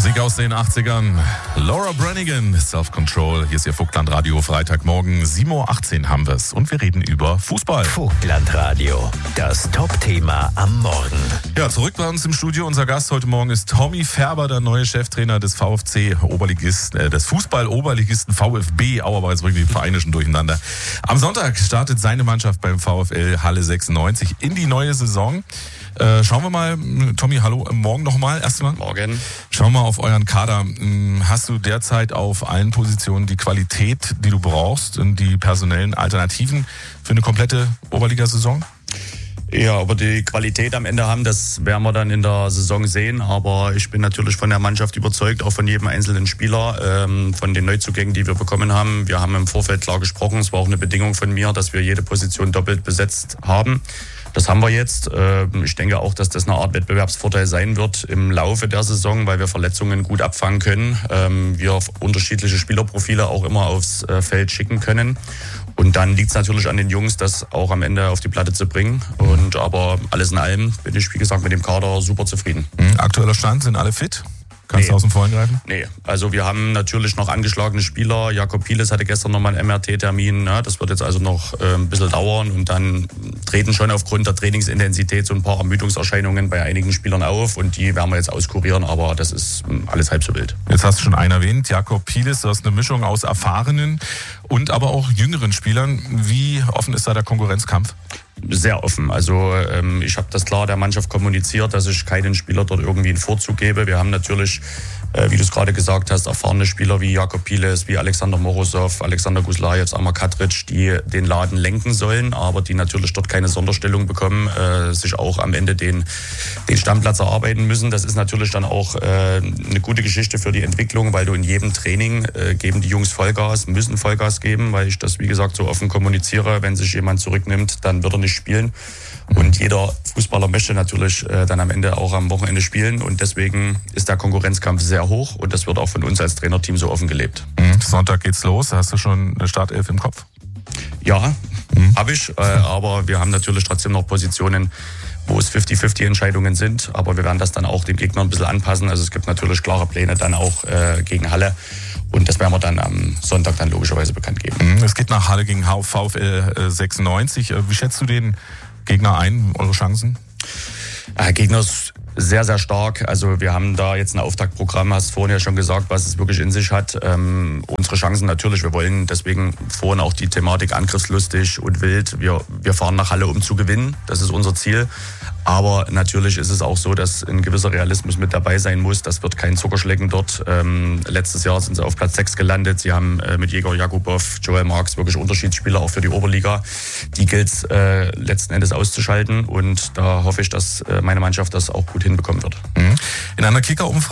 Musik aus den 80ern. Laura Branigan, Self-Control. Hier ist Ihr Vogtland-Radio. Freitagmorgen, 7.18 Uhr haben wir es. Und wir reden über Fußball. Vogtland-Radio, das Top-Thema am Morgen. Ja, zurück bei uns im Studio. Unser Gast heute Morgen ist Tommy Färber, der neue Cheftrainer des VfC-Oberligisten, des Fußball-Oberligisten VfB. Auerbach, jetzt bringen die Vereine schon durcheinander. Am Sonntag startet seine Mannschaft beim VfL Halle 96 in die neue Saison. Schauen wir mal, Tommy, hallo, morgen nochmal erstmal. Morgen. Schauen wir mal auf euren Kader. Hast du derzeit auf allen Positionen die Qualität, die du brauchst und die personellen Alternativen für eine komplette Oberligasaison? Ja, ob wir die Qualität am Ende haben, das werden wir dann in der Saison sehen. Aber ich bin natürlich von der Mannschaft überzeugt, auch von jedem einzelnen Spieler, von den Neuzugängen, die wir bekommen haben. Wir haben im Vorfeld klar gesprochen, es war auch eine Bedingung von mir, dass wir jede Position doppelt besetzt haben. Das haben wir jetzt. Ich denke auch, dass das eine Art Wettbewerbsvorteil sein wird im Laufe der Saison, weil wir Verletzungen gut abfangen können. Wir unterschiedliche Spielerprofile auch immer aufs Feld schicken können. Und dann liegt es natürlich an den Jungs, das auch am Ende auf die Platte zu bringen. Aber alles in allem bin ich, wie gesagt, mit dem Kader super zufrieden. Aktueller Stand, sind alle fit? Kannst du aus dem Vollen greifen? Nee, also wir haben natürlich noch angeschlagene Spieler. Jakob Pieles hatte gestern nochmal einen MRT-Termin. Ne? Das wird jetzt also noch ein bisschen dauern. Und dann treten schon aufgrund der Trainingsintensität so ein paar Ermüdungserscheinungen bei einigen Spielern auf. Und die werden wir jetzt auskurieren, aber das ist alles halb so wild. Jetzt hast du schon einen erwähnt, Jakob Pieles. Du hast eine Mischung aus erfahrenen und aber auch jüngeren Spielern. Wie offen ist da der Konkurrenzkampf? Sehr offen. Also ich habe das klar der Mannschaft kommuniziert, dass ich keinen Spieler dort irgendwie einen Vorzug gebe. Wir haben natürlich, wie du es gerade gesagt hast, erfahrene Spieler wie Jakob Pieles, wie Alexander Morozov, Alexander Guslajew, Amar Katric, die den Laden lenken sollen, aber die natürlich dort keine Sonderstellung bekommen, sich auch am Ende den Stammplatz erarbeiten müssen. Das ist natürlich dann auch eine gute Geschichte für die Entwicklung, weil du in jedem Training geben die Jungs Vollgas, müssen Vollgas geben, weil ich das, wie gesagt, so offen kommuniziere. Wenn sich jemand zurücknimmt, dann wird er nicht spielen. Und jeder Fußballer möchte natürlich dann am Ende auch am Wochenende spielen. Und deswegen ist der Konkurrenzkampf sehr hoch. Und das wird auch von uns als Trainerteam so offen gelebt. Sonntag geht's los. Hast du schon eine Startelf im Kopf? Ja, habe ich. Aber wir haben natürlich trotzdem noch Positionen, wo es 50-50 Entscheidungen sind. Aber wir werden das dann auch dem Gegner ein bisschen anpassen. Also es gibt natürlich klare Pläne dann auch gegen Halle. Und das werden wir dann am Sonntag dann logischerweise bekannt geben. Es geht nach Halle gegen VfL 96. Wie schätzt du den Gegner ein, eure Chancen? Gegner ist sehr, sehr stark. Also wir haben da jetzt ein Auftaktprogramm, hast vorhin ja schon gesagt, was es wirklich in sich hat. Unsere Chancen natürlich, wir wollen deswegen vorhin auch die Thematik angriffslustig und wild. Wir fahren nach Halle, um zu gewinnen. Das ist unser Ziel. Aber natürlich ist es auch so, dass ein gewisser Realismus mit dabei sein muss. Das wird kein Zuckerschlecken dort. Letztes Jahr sind sie auf Platz 6 gelandet. Sie haben mit Jegor Jakubov, Joel Marks wirklich Unterschiedsspieler auch für die Oberliga. Die gilt es letzten Endes auszuschalten. Und da hoffe ich, dass meine Mannschaft das auch gut hinbekommen wird. In einer Kicker-Umfrage